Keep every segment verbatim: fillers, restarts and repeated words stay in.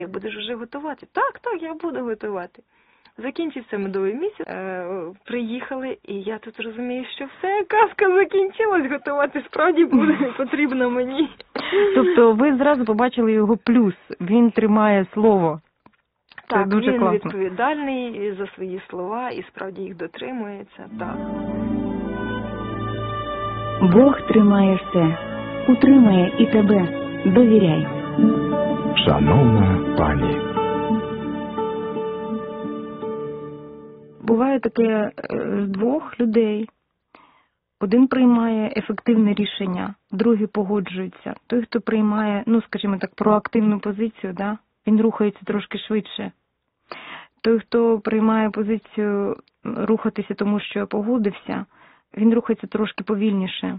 Будеш вже готувати? Так, так, я буду готувати. Закінчився медовий місяць, е, приїхали, і я тут розумію, що все, казка закінчилась, готувати справді буде потрібно мені. Тобто ви зразу побачили його плюс, він тримає слово. Це так, дуже він класно. відповідальний за свої слова і справді їх дотримується, так. Бог тримає все, утримає і тебе, довіряй. Шановна пані, буває таке з двох людей. Один приймає ефективне рішення, другий погоджується. Той, хто приймає, ну, скажімо так, проактивну позицію, да, він рухається трошки швидше. Той, хто приймає позицію рухатися тому, що погодився, він рухається трошки повільніше.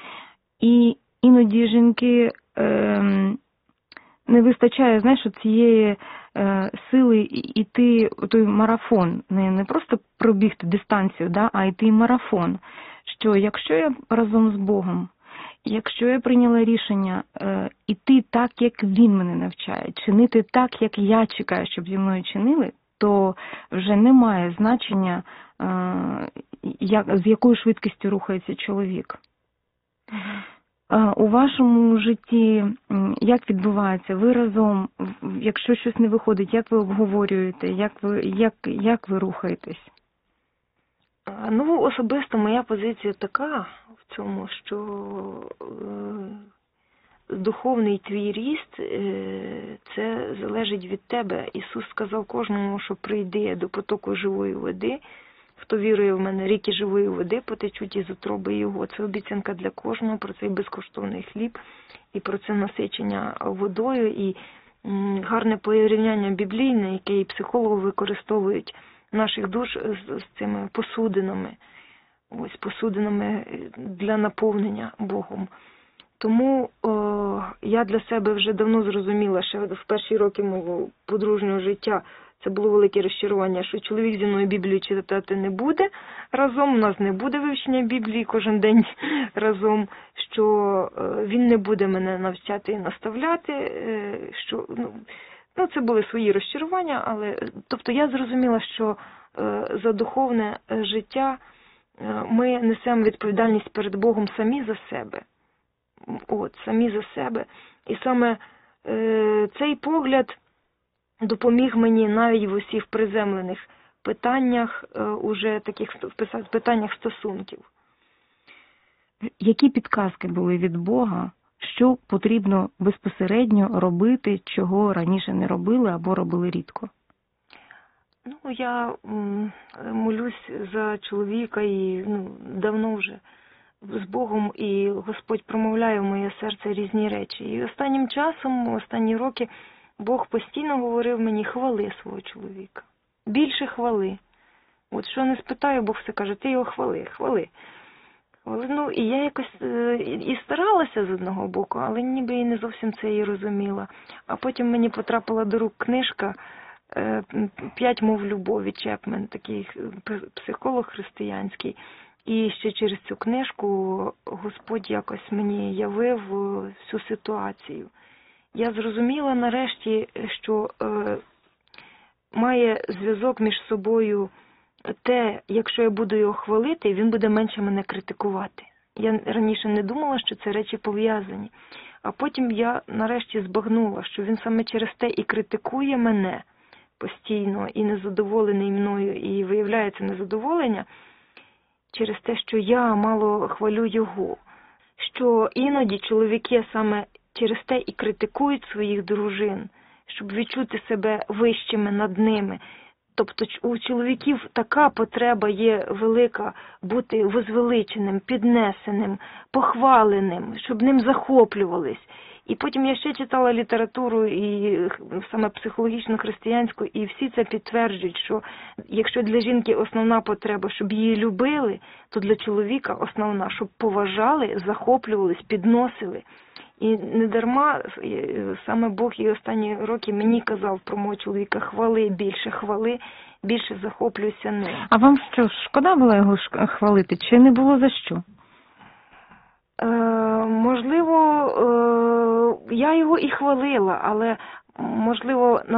І іноді жінки е, не вистачає, знаєш, цієї е, сили йти у той марафон. Не, не просто пробігти дистанцію, да, а йти марафон. Що якщо я разом з Богом, якщо я прийняла рішення е, іти так, як Він мене навчає, чинити так, як я чекаю, щоб зі мною чинили, то вже немає значення, е, як, з якою швидкістю рухається чоловік. Е, у вашому житті як відбувається? Ви разом, якщо щось не виходить, як ви обговорюєте, як ви, як, як ви рухаєтесь? Ну, особисто моя позиція така в цьому, що е, духовний твій ріст, е, це залежить від тебе. Ісус сказав кожному, що прийди до потоку живої води. Хто вірує в мене, ріки живої води потечуть із утроби його. Це обіцянка для кожного, про цей безкоштовний хліб і про це насичення водою. І м, гарне порівняння біблійне, яке і психологи використовують наших душ з, з цими посудинами, ось посудинами для наповнення Богом. Тому о, я для себе вже давно зрозуміла, що в перші роки мого подружнього життя це було велике розчарування, що чоловік зі мною Біблію читати не буде разом, у нас не буде вивчення Біблії кожен день разом, що е, він не буде мене навчати і наставляти, е, що, ну, ну, це були свої розчарування, але, тобто я зрозуміла, що е, за духовне життя е, ми несемо відповідальність перед Богом самі за себе. От, самі за себе. І саме е, цей погляд допоміг мені навіть в усіх приземлених питаннях, е, уже таких питаннях стосунків. Які підказки були від Бога, що потрібно безпосередньо робити, чого раніше не робили або робили рідко? Ну, я м, молюсь за чоловіка і ну, давно вже з Богом, і Господь промовляє в моє серце різні речі. І останнім часом, останні роки, Бог постійно говорив мені: хвали свого чоловіка. Більше хвали. От що не спитаю, Бог все каже: ти його хвали, хвали. хвали. Ну, і я якось і старалася з одного боку, але ніби і не зовсім це і розуміла. А потім мені потрапила до рук книжка «П'ять мов любові» Чепмен, такий психолог християнський. І ще через цю книжку Господь якось мені явив всю ситуацію. Я зрозуміла нарешті, що е, має зв'язок між собою те, якщо я буду його хвалити, він буде менше мене критикувати. Я раніше не думала, що це речі пов'язані. А потім я нарешті збагнула, що він саме через те і критикує мене постійно, і незадоволений мною, і виявляється незадоволення, через те, що я мало хвалю його. Що іноді чоловіки саме через те і критикують своїх дружин, щоб відчути себе вищими над ними. Тобто у чоловіків така потреба є велика бути возвеличеним, піднесеним, похваленим, щоб ним захоплювались. І потім я ще читала літературу, і саме психологічну, християнську, і всі це підтверджують, що якщо для жінки основна потреба, щоб її любили, то для чоловіка основна, щоб поважали, захоплювались, підносили. І не дарма саме Бог і останні роки мені казав про мого чоловіка: хвали, більше хвали, більше захоплюйся ним. А вам що, шкода було його хвалити, чи не було за що? Е, можливо, е, я його і хвалила, але можливо,